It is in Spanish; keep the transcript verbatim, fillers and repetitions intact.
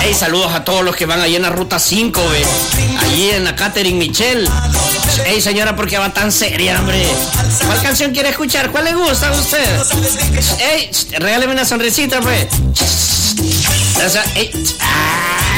Hey, saludos a todos los que van ahí en la ruta cinco, ve. Allí en la Catherine Michelle. Hey, señora, ¿por qué va tan seria, hombre? ¿Cuál canción quiere escuchar? ¿Cuál le gusta a usted? Hey, regáleme una sonrisita, pues. Esa, hey. Ah.